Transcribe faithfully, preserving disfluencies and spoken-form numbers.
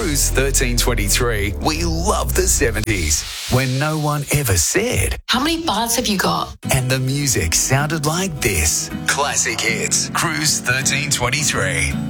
Cruise thirteen twenty-three, we love the seventies, when no one ever said, "How many bars have you got?" and the music sounded like this. Classic hits. Cruise thirteen twenty-three.